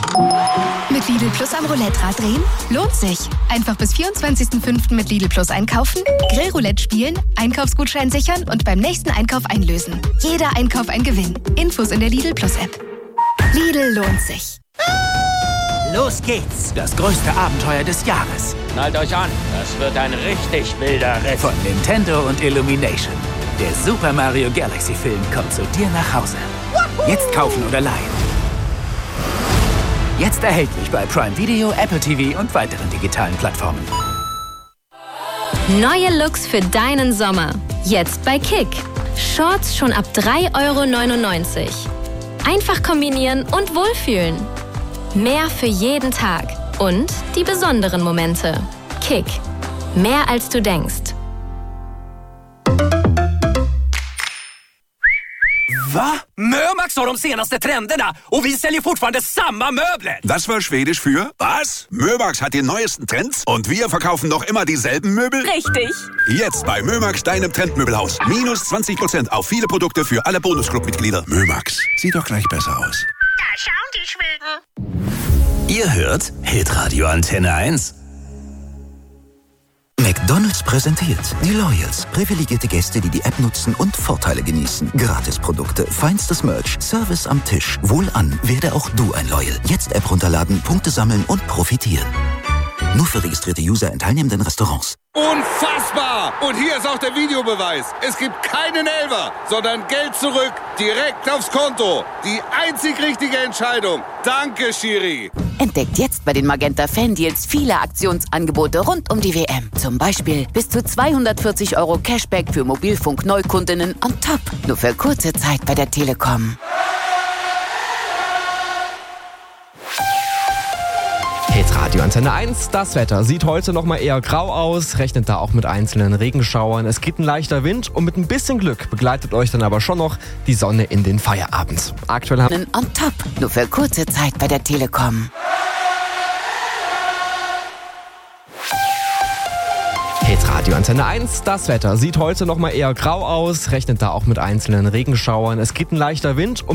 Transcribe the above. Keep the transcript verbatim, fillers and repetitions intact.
Mit Lidl Plus am Roulette-Rad drehen? Lohnt sich. Einfach bis vierundzwanzigsten fünften mit Lidl Plus einkaufen, Grillroulette spielen, Einkaufsgutschein sichern und beim nächsten Einkauf einlösen. Jeder Einkauf ein Gewinn. Infos in der Lidl Plus App. Lidl lohnt sich. Los geht's. Das größte Abenteuer des Jahres. Schnallt euch an. Das wird ein richtig wilder Ritt. Von Nintendo und Illumination. Der Super Mario Galaxy Film kommt zu dir nach Hause. Jetzt kaufen oder leihen. Jetzt erhältlich bei Prime Video, Apple T V und weiteren digitalen Plattformen. Neue Looks für deinen Sommer. Jetzt bei Kick. Shorts schon ab drei Euro neunundneunzig. Einfach kombinieren und wohlfühlen. Mehr für jeden Tag. Und die besonderen Momente. Kick. Mehr als du denkst. Va? Mömax har de senaste trenderna och vi säljer fortfarande samma möbler. Das war Schwedisch für was? Mömax hat die neuesten Trends und wir verkaufen noch immer dieselben Möbel? Richtig. Jetzt bei Mömax, deinem Trendmöbelhaus. Minus zwanzig Prozent auf viele Produkte für alle Bonusclub-Mitglieder. Mömax, sieht doch gleich besser aus. Da schauen die Schweden. Ihr hört Hitradio Antenne eins. McDonald's präsentiert die Loyals. Privilegierte Gäste, die die App nutzen und Vorteile genießen. Gratisprodukte, feinstes Merch, Service am Tisch. Wohlan, werde auch du ein Loyal. Jetzt App runterladen, Punkte sammeln und profitieren. Nur für registrierte User in teilnehmenden Restaurants. Unfassbar! Und hier ist auch der Videobeweis. Es gibt keinen Elfer, sondern Geld zurück, direkt aufs Konto. Die einzig richtige Entscheidung. Danke, Schiri. Entdeckt jetzt bei den Magenta Fan-Deals viele Aktionsangebote rund um die W M. Zum Beispiel bis zu zweihundertvierzig Euro Cashback für Mobilfunk-Neukundinnen on top. Nur für kurze Zeit bei der Telekom. Hitradio Antenne eins, das Wetter sieht heute noch mal eher grau aus, rechnet da auch mit einzelnen Regenschauern. Es geht ein leichter Wind und mit ein bisschen Glück begleitet euch dann aber schon noch die Sonne in den Feierabend. Aktuell haben on top, nur für kurze Zeit bei der Telekom. Hitradio Antenne eins, das Wetter sieht heute noch mal eher grau aus, rechnet da auch mit einzelnen Regenschauern. Es geht ein leichter Wind und